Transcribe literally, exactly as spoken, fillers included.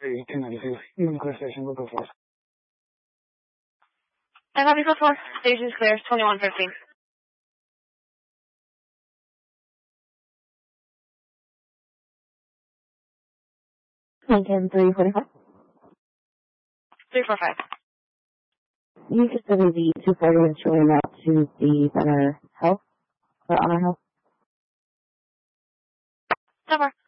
ten ninety-two, even clear station, local force. I copy code four. Station's clear, twenty-one fifteen. Lincoln three forty-five. three four five. You just W V two forty and showing out to the Center Health, or Honor Health. So far.